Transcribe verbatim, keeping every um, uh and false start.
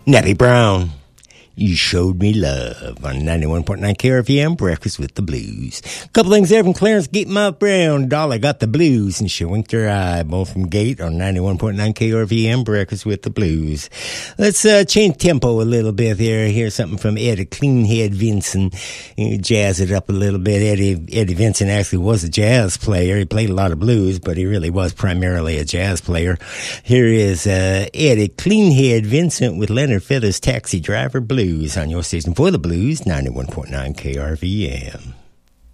Natty Brown, you showed me love on ninety-one point nine K R V M, Breakfast with the Blues. Couple things there from Clarence Gate Mouth Brown. Dolly got the blues, and she winked her eye. Both from Gate on ninety-one point nine K R V M, Breakfast with the Blues. Let's uh, change tempo a little bit here. Here's something from Eddie Cleanhead Vinson. You jazz it up a little bit. Eddie Eddie Vinson actually was a jazz player. He played a lot of blues, but he really was primarily a jazz player. Here is uh, Eddie Cleanhead Vincent with Leonard Feather's Taxi Driver Blues on your station for the Blues, ninety-one point nine K R V M.